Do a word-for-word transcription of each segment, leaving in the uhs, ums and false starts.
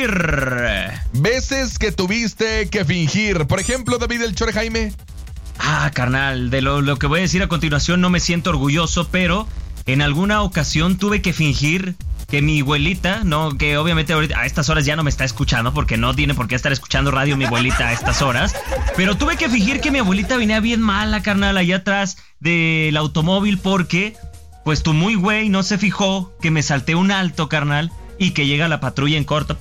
fingir. Veces que tuviste que fingir. Por ejemplo, David el Chore Jaime. Ah, carnal, de lo, lo que voy a decir a continuación no me siento orgulloso, pero en alguna ocasión tuve que fingir que mi abuelita, no, que obviamente ahorita a estas horas ya no me está escuchando porque no tiene por qué estar escuchando radio mi abuelita a estas horas, pero tuve que fingir que mi abuelita venía bien mala, carnal, allá atrás del automóvil porque, pues tu muy güey no se fijó que me salté un alto, carnal, y que llega la patrulla en corto.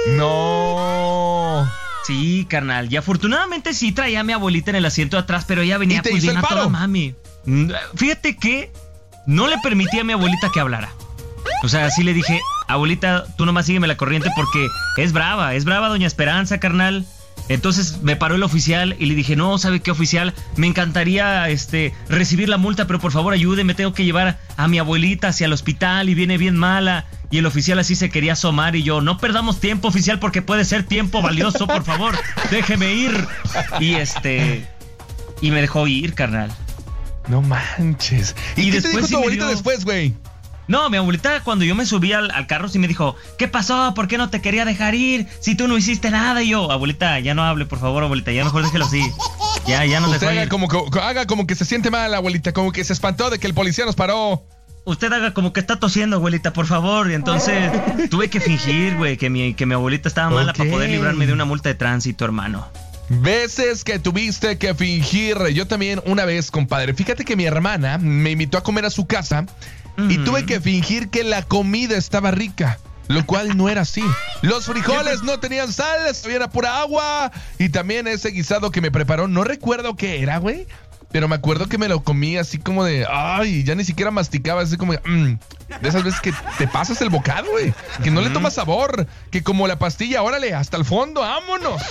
No. Sí, carnal, y afortunadamente sí traía a mi abuelita en el asiento de atrás, pero ella venía pues bien a toda mami. Fíjate que no le permití a mi abuelita que hablara. O sea, así le dije, abuelita, tú nomás sígueme la corriente porque es brava, es brava doña Esperanza, carnal. Entonces me paró el oficial y le dije, no, ¿sabe qué, oficial? Me encantaría este, recibir la multa, pero por favor ayúdeme, tengo que llevar a mi abuelita hacia el hospital y viene bien mala. Y el oficial así se quería asomar y yo, no perdamos tiempo, oficial, porque puede ser tiempo valioso, por favor, déjeme ir. Y este, y me dejó ir, carnal. No manches. ¿Y, ¿Y qué después te dijo tu abuelita dio... después, güey? No, mi abuelita cuando yo me subí al, al carro sí me dijo, ¿qué pasó? ¿Por qué no te quería dejar ir? Si tú no hiciste nada. Y yo, abuelita, ya no hable, por favor, abuelita, ya mejor déjelo así. Ya, ya no Usted dejó haga ir. Como, como, haga como que se siente mal, abuelita, como que se espantó de que el policía nos paró. Usted haga como que está tosiendo, abuelita, por favor. Y entonces tuve que fingir, güey, que mi, que mi abuelita estaba mala okay. para poder librarme de una multa de tránsito, hermano. Veces que tuviste que fingir. Yo también una vez, compadre. Fíjate que mi hermana me invitó a comer a su casa y mm. tuve que fingir que la comida estaba rica, lo cual no era así. Los frijoles no tenían sal, sabían a pura agua. Y también ese guisado que me preparó, no recuerdo qué era, güey, pero me acuerdo que me lo comí así como de, ay, ya ni siquiera masticaba, así como de, mm, de esas veces que te pasas el bocado, güey, que no le toma sabor, que como la pastilla, órale, hasta el fondo, vámonos.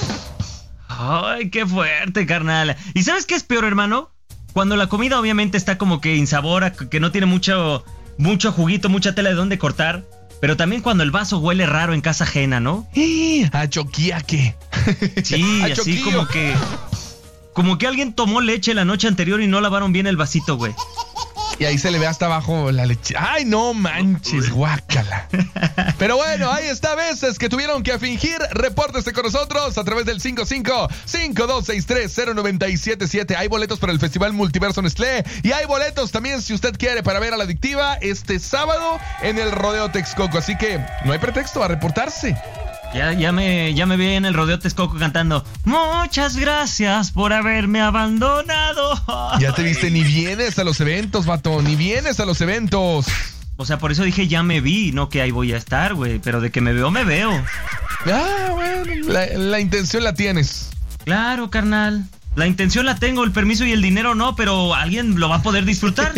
Ay, qué fuerte, carnal. ¿Y sabes qué es peor, hermano? Cuando la comida obviamente está como que insabora, que no tiene mucho, mucho juguito, mucha tela de dónde cortar, pero también cuando el vaso huele raro en casa ajena, ¿no? A choquiaque. Sí, así choquillo. como que... Como que alguien tomó leche la noche anterior y no lavaron bien el vasito, güey. Y ahí se le ve hasta abajo la leche. ¡Ay, no manches, guácala! Pero bueno, ahí está, veces que tuvieron que fingir. Repórtese con nosotros a través del cinco cinco, cinco dos seis tres, cero nueve siete siete. Hay boletos para el Festival Multiverso Nestlé. Y hay boletos también, si usted quiere, para ver a La Adictiva este sábado en el Rodeo Texcoco. Así que no hay pretexto a reportarse. Ya, ya me, ya me vi en el Rodeo Texcoco cantando muchas gracias por haberme abandonado. Ya te viste, ni vienes a los eventos, vato, ni vienes a los eventos. O sea, por eso dije ya me vi, no que ahí voy a estar, güey, pero de que me veo, me veo. Ah, bueno, la, la intención la tienes. Claro, carnal. La intención la tengo, el permiso y el dinero no, pero alguien lo va a poder disfrutar.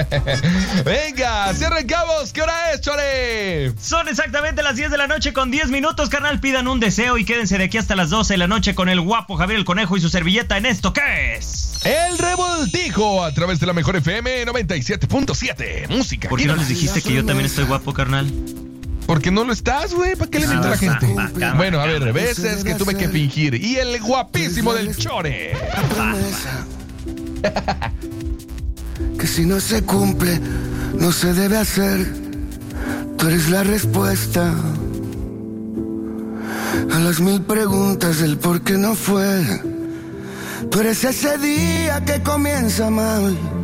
Venga, cierren cabos, ¿qué hora es, Chore? Son exactamente las diez de la noche con diez minutos, carnal. Pidan un deseo y quédense de aquí hasta las doce de la noche con el guapo Javier el Conejo y su servilleta en esto, ¿qué es? El Revoltijo, a través de la mejor F M noventa y siete punto siete. Música. ¿Por qué no les dijiste que yo también estoy guapo, carnal? Porque no lo estás, güey. ¿Para qué le miente a la gente? Bueno, a ver, veces que tuve que fingir. Y el guapísimo del Chore. Que si no se cumple, no se debe hacer. Tú eres la respuesta a las mil preguntas del por qué no fue. Tú eres ese día que comienza mal